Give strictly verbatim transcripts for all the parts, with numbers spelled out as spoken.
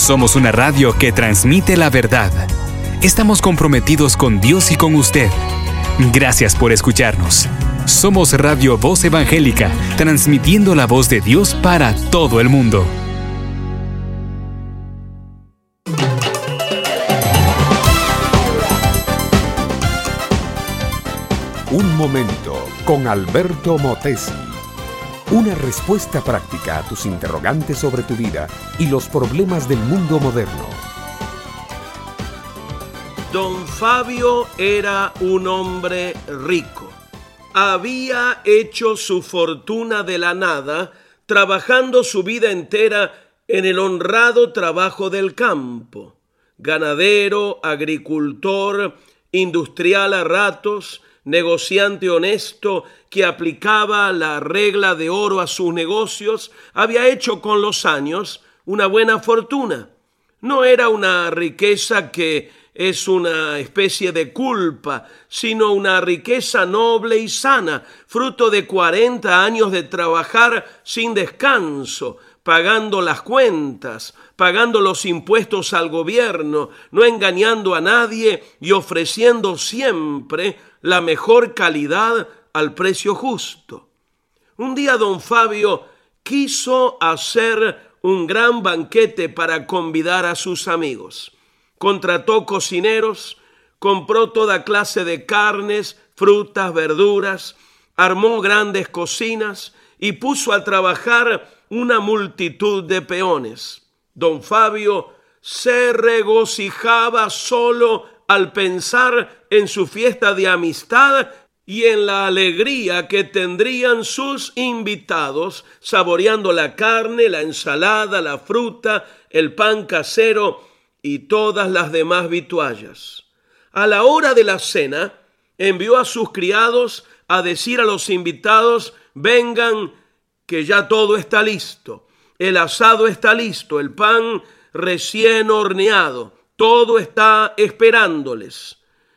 Somos una radio que transmite la verdad. Estamos comprometidos con Dios y con usted. Gracias por escucharnos. Somos Radio Voz Evangélica, transmitiendo la voz de Dios para todo el mundo. Un momento con Alberto Motesi. Una respuesta práctica a tus interrogantes sobre tu vida y los problemas del mundo moderno. Don Fabio era un hombre rico. Había hecho su fortuna de la nada, trabajando su vida entera en el honrado trabajo del campo. Ganadero, agricultor, industrial a ratos, negociante honesto que aplicaba la regla de oro a sus negocios, había hecho con los años una buena fortuna. No era una riqueza que es una especie de culpa, sino una riqueza noble y sana, fruto de cuarenta años de trabajar sin descanso, pagando las cuentas, pagando los impuestos al gobierno, no engañando a nadie y ofreciendo siempre la mejor calidad al precio justo. Un día don Fabio quiso hacer un gran banquete para convidar a sus amigos. Contrató cocineros, compró toda clase de carnes, frutas, verduras, armó grandes cocinas y puso a trabajar una multitud de peones. Don Fabio se regocijaba solo al pensar en su fiesta de amistad y en la alegría que tendrían sus invitados saboreando la carne, la ensalada, la fruta, el pan casero y todas las demás vituallas. A la hora de la cena, envió a sus criados a decir a los invitados: vengan, que ya todo está listo. El asado está listo, el pan recién horneado, todo está esperándoles.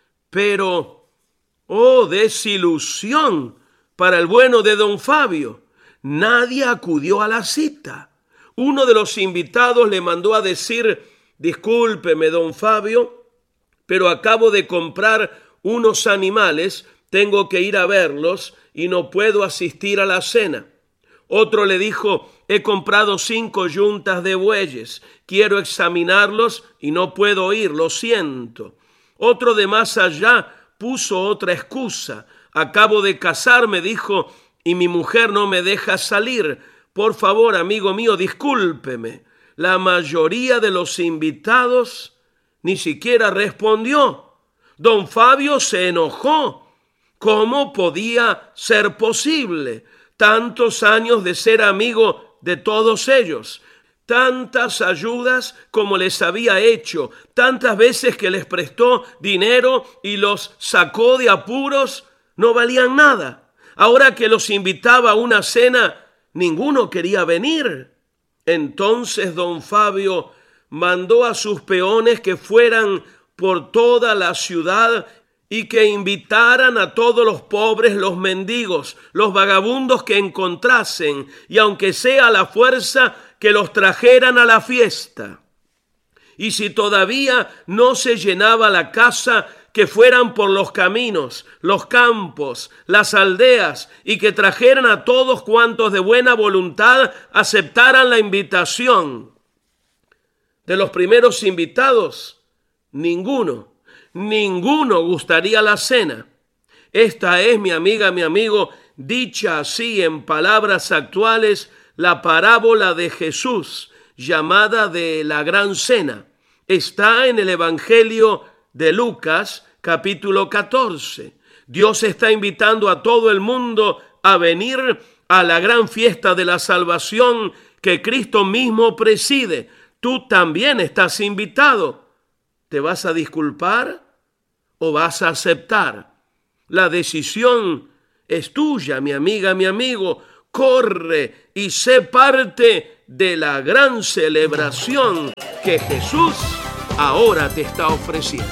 Pero, oh, desilusión para el bueno de don Fabio. Nadie acudió a la cita. Uno de los invitados le mandó a decir: discúlpeme, don Fabio, pero acabo de comprar unos animales, tengo que ir a verlos y no puedo asistir a la cena. Otro le dijo: he comprado cinco yuntas de bueyes, quiero examinarlos y no puedo ir, lo siento. Otro de más allá puso otra excusa: acabo de casarme, dijo, y mi mujer no me deja salir. Por favor, amigo mío, discúlpeme. La mayoría de los invitados ni siquiera respondió. Don Fabio se enojó. ¿Cómo podía ser posible? Tantos años de ser amigo de todos ellos, tantas ayudas como les había hecho, tantas veces que les prestó dinero y los sacó de apuros, no valían nada. Ahora que los invitaba a una cena, ninguno quería venir. Entonces don Fabio mandó a sus peones que fueran por toda la ciudad y que invitaran a todos los pobres, los mendigos, los vagabundos que encontrasen, y aunque sea a la fuerza, que los trajeran a la fiesta. Y si todavía no se llenaba la casa, que fueran por los caminos, los campos, las aldeas, y que trajeran a todos cuantos de buena voluntad aceptaran la invitación. De los primeros invitados, ninguno, ninguno gustaría la cena. Esta es, mi amiga, mi amigo, dicha así en palabras actuales, la parábola de Jesús, llamada de la Gran Cena. Está en el Evangelio de Lucas, capítulo catorce. Dios está invitando a todo el mundo a venir a la gran fiesta de la salvación que Cristo mismo preside. Tú también estás invitado. ¿Te vas a disculpar o vas a aceptar? La decisión es tuya, mi amiga, mi amigo. Corre y sé parte de la gran celebración que Jesús ahora te está ofreciendo.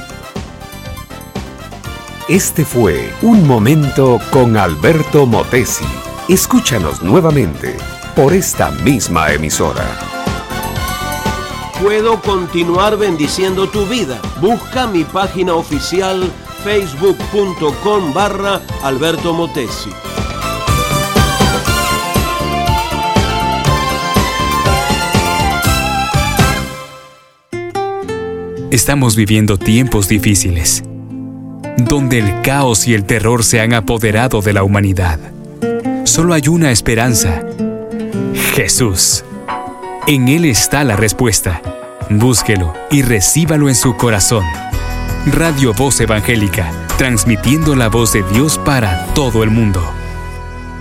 Este fue Un Momento con Alberto Motesi. Escúchanos nuevamente por esta misma emisora. puedo continuar bendiciendo tu vida? Busca mi página oficial facebook.com barra Alberto Motesi. Estamos viviendo tiempos difíciles, donde el caos y el terror se han apoderado de la humanidad. Solo hay una esperanza: Jesús. En Él está la respuesta. Búsquelo y recíbalo en su corazón. Radio Voz Evangélica, transmitiendo la voz de Dios para todo el mundo.